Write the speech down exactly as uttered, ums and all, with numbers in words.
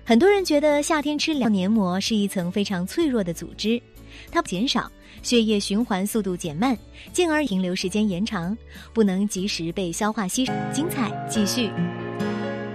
很多人觉得夏天吃凉黏膜是一层非常脆弱的组织，它减少血液循环速度减慢，进而停留时间延长，不能及时被消化吸收。精彩继续。